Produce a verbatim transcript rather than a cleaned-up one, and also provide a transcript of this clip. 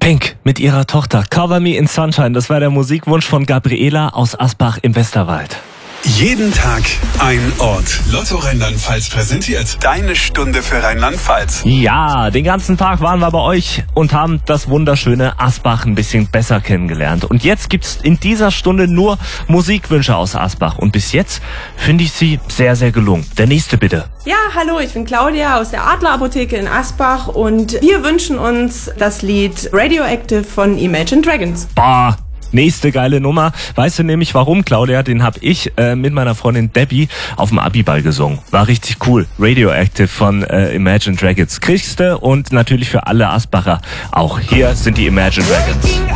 Pink mit ihrer Tochter Cover Me in Sunshine. Das war der Musikwunsch von Gabriela aus Asbach im Westerwald. Jeden Tag ein Ort. Lotto Rheinland-Pfalz präsentiert deine Stunde für Rheinland-Pfalz. Ja, den ganzen Tag waren wir bei euch und haben das wunderschöne Asbach ein bisschen besser kennengelernt. Und jetzt gibt's in dieser Stunde nur Musikwünsche aus Asbach. Und bis jetzt finde ich sie sehr, sehr gelungen. Der nächste bitte. Ja, hallo, ich bin Claudia aus der Adlerapotheke in Asbach und wir wünschen uns das Lied Radioactive von Imagine Dragons. Bah! Nächste geile Nummer. Weißt du nämlich warum, Claudia? Den hab ich äh, mit meiner Freundin Debbie auf dem Abiball gesungen. War richtig cool. Radioactive von äh, Imagine Dragons. Kriegste und natürlich für alle Asbacher auch. Hier sind die Imagine Dragons.